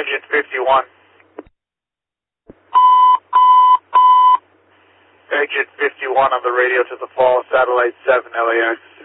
Exit 51. Exit 51 on the radio to the fall, satellite 7 LAX.